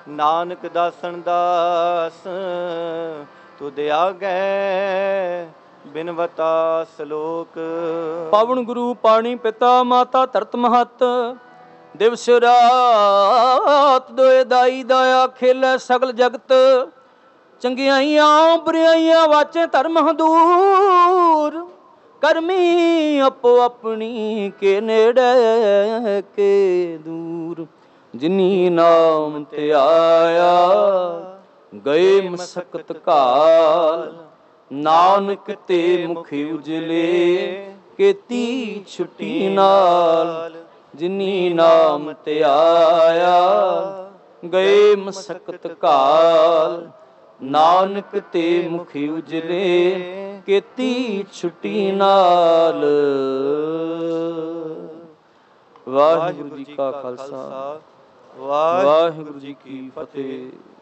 ਨਾਨਕ ਦਾਸਨ ਦਾਸ ਤੁਧ ਆਗੈ ਬਿਨਵਤਾ ਸਲੋਕ। ਪਾਵਨ ਗੁਰੂ ਪਾਣੀ ਪਿਤਾ ਮਾਤਾ ਧਰਤ ਮਹਤ, ਦਿਵਸ ਰਾਤ ਦੋਏ ਦਾਈ ਦਾਇਆ ਖੇਲੇ ਸਗਲ ਜਗਤ। ਚੰਗਿਆਈਆਂ ਬੁਰਾਈਆਂ ਵਾਚੇ ਧਰਮ ਹਦੂਰ, ਕਰਮੀ ਆਪੋ ਆਪਣੀ ਕੇ ਨੇੜੇ ਕੇ ਦੂਰ। ਜਿਨੀ ਨਾਮ ਤੇ ਆਇਆ ਗਏ ਮਸਕਤ ਘਾਲ, ਨਾਨਕ ਤੇ ਮੁਖ ਉਜਲੇ ਕੀਤੀ ਛੁੱਟੀ ਨਾਲ। ਜਿਨੀ ਨਾਮ ਤੇ ਆਇਆ ਗਏ ਮਸਕਤ ਘਾਲ, ਨਾਨਕ ਤੇ ਮੁਖ ਉਜਲੇ ਕੀਤੀ ਛੁੱਟੀ ਨਾਲ। ਵਾਹਿਗੁਰੂ ਜੀ ਕਾ ਖਾਲਸਾ, ਵਾਹਿਗੁਰੂ ਜੀ ਕੀ ਫਤਿਹ।